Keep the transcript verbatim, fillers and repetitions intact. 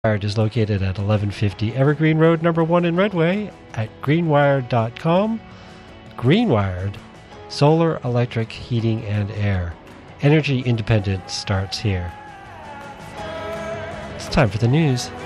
Greenwired is located at eleven fifty Evergreen Road, number one in Redway, at greenwired dot com. Greenwired, solar, electric, heating, and air. Energy independence starts here. It's time for the news.